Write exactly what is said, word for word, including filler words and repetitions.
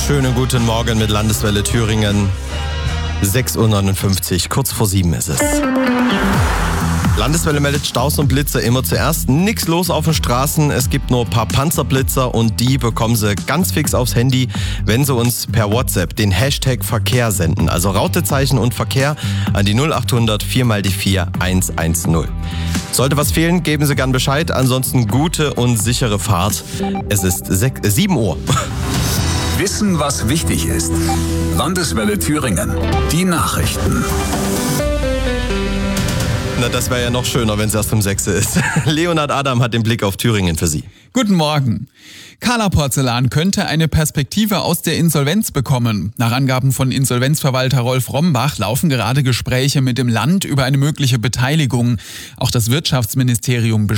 Schönen guten Morgen mit Landeswelle Thüringen. sechs Uhr neunundfünfzig, kurz vor sieben ist es. Landeswelle meldet Staus und Blitzer immer zuerst. Nix los auf den Straßen, es gibt nur ein paar Panzerblitzer und die bekommen Sie ganz fix aufs Handy, wenn Sie uns per WhatsApp den Hashtag Verkehr senden. Also Rautezeichen und Verkehr an die null acht hundert vier mal die vier eins eins null. Sollte was fehlen, geben Sie gern Bescheid. Ansonsten gute und sichere Fahrt. Es ist sieben Uhr. Wissen, was wichtig ist. Landeswelle Thüringen. Die Nachrichten. Na, das wäre ja noch schöner, wenn es erst um sechs ist. Leonhard Adam hat den Blick auf Thüringen für Sie. Guten Morgen. Carla Porzellan könnte eine Perspektive aus der Insolvenz bekommen. Nach Angaben von Insolvenzverwalter Rolf Rombach laufen gerade Gespräche mit dem Land über eine mögliche Beteiligung. Auch das Wirtschaftsministerium